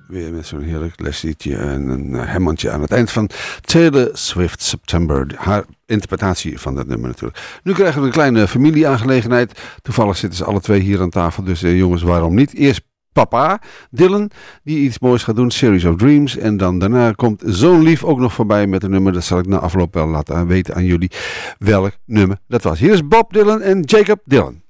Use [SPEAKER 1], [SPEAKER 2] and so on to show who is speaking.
[SPEAKER 1] Weer met zo'n heerlijk lesliedje en een hemmandje aan het eind van Taylor Swift September. Haar interpretatie van dat nummer natuurlijk. Nu krijgen we een kleine familieaangelegenheid. Toevallig zitten ze alle twee hier aan tafel. Dus jongens, waarom niet? Eerst papa, Dylan, die iets moois gaat doen. Series of Dreams. En dan daarna komt Zoon Lief ook nog voorbij met een nummer. Dat zal ik na afloop wel laten weten aan jullie welk nummer dat was. Hier is Bob Dylan en Jacob Dylan.